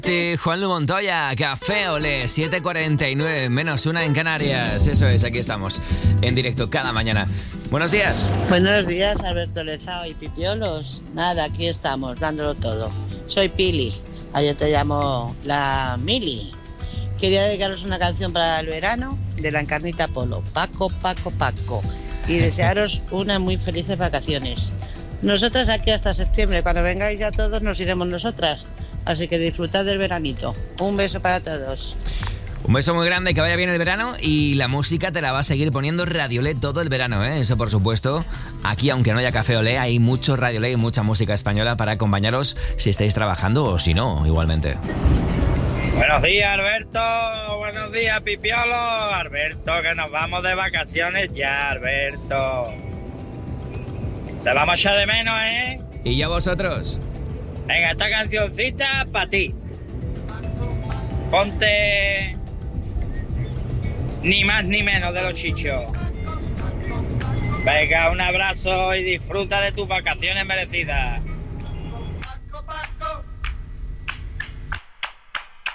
Juanlu Montoya, Café Olé, 7:49, menos una en Canarias. Eso es, aquí estamos, en directo cada mañana. Buenos días. Buenos días, Alberto Lezao y Pipiolos. Nada, aquí estamos, dándolo todo. Soy Pili, ayer te llamo la Mili. Quería dedicaros una canción para el verano de la Encarnita Polo, Paco, Paco, Paco. Y desearos unas muy felices vacaciones. Nosotras aquí hasta septiembre, cuando vengáis ya todos nos iremos nosotras. Así que disfrutad del veranito. Un beso para todos. Un beso muy grande, que vaya bien el verano. Y la música te la va a seguir poniendo Radio Olé todo el verano, ¿eh? Eso por supuesto. Aquí, aunque no haya Café Olé, hay mucho Radio Olé y mucha música española para acompañaros si estáis trabajando o si no, igualmente. Buenos días, Alberto. Buenos días, Pipiolo. Alberto, que nos vamos de vacaciones ya, Alberto. Te vamos a echar de menos, ¿eh? ¿Y ya vosotros? Venga, esta cancioncita para ti. Ponte Ni más ni menos de Los Chichos. Venga, un abrazo y disfruta de tus vacaciones merecidas.